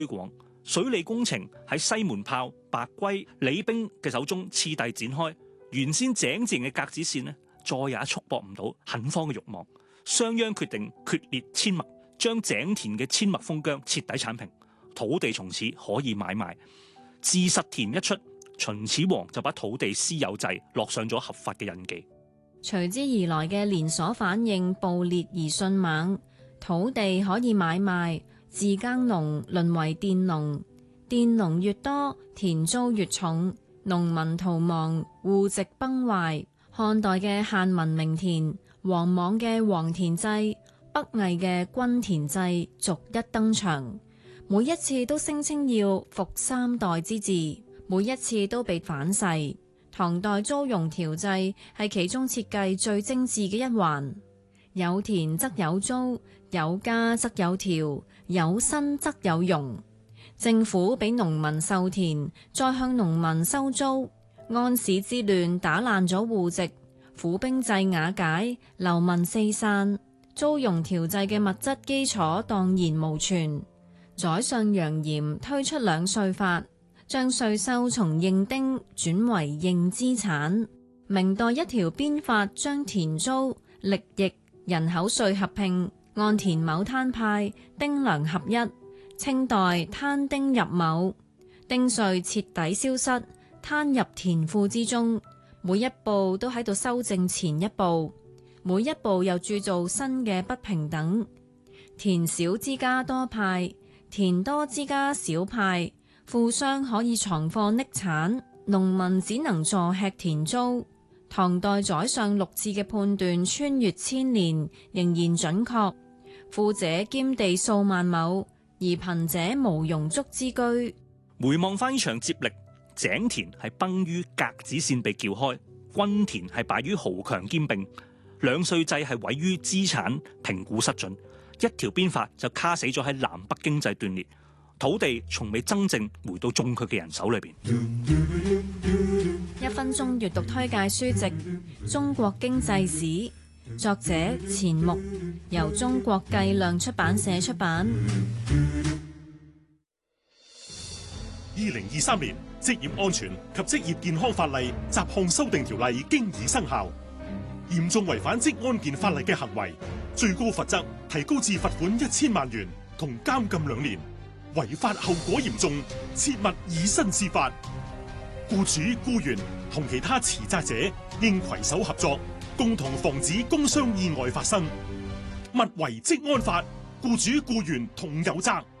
廣。水利工程喺西門炮、白圭、李冰嘅手中次第展開。原先井字形嘅格子線呢，再也束縛唔到墾荒嘅慾望。商鞅決定決裂阡陌，將井田嘅阡陌封疆徹底剷平，土地從此可以買賣。自實田一出，秦始皇就把土地私有制落上咗合法嘅印記。 隨之而來嘅連鎖反應暴烈而迅猛，土地可以買賣，自耕農淪為佃農，佃農越多，田租越重，農民逃亡，戶籍崩壞。漢代嘅限民名田，王莽嘅王田制，北魏嘅均田制逐一登場，每一次都聲稱要復三代之治，每一次都被反噬。唐代租庸調制係其中設計最精緻嘅一環，有田則有租，有家則有條，有身則有傭。政府俾農民授田，再向農民收租。安史之亂打爛咗戶籍，府兵制瓦解，流民四散，租庸調制嘅物質基礎蕩然無存。宰相楊炎推出兩稅法，將稅收從認丁轉為認資產。明代一條鞭法將田租、力役、人口稅合併，按田畝攤派，丁糧合一。清代攤丁入畝，丁稅徹底消失，攤入田庫之中。每一步都喺度修正前一步，每一步又鑄造新嘅不平等。田少之家多派，田多之家少派。富商可以藏貨匿產，農民只能坐吃田租。唐代宰相陸贽嘅判斷穿越千年，仍然準確。富者兼地數萬畝，而貧者無庸足之居。 回望翻呢場接力，井田係崩於格子線被撬開，均田係敗於豪強兼併，兩稅制係毀於資產評估失準，一條鞭法就卡死咗喺南北經濟斷裂，土地從未真正回到種佢嘅人手裏邊。 1分鐘閱讀推介書籍《中國經濟史》，作者錢穆，由中國計量出版社出版。 2023年職業安全及職業健康法例雜項修訂條例經已生效，嚴重違反職安健法例嘅行為，最高罰則提高至罰款1000萬元同監禁2年。違法後果嚴重，切勿以身試法。僱主、僱員同其他持責者應攜手合作，共同防止工傷意外發生。勿違職安法，僱主僱員同有責。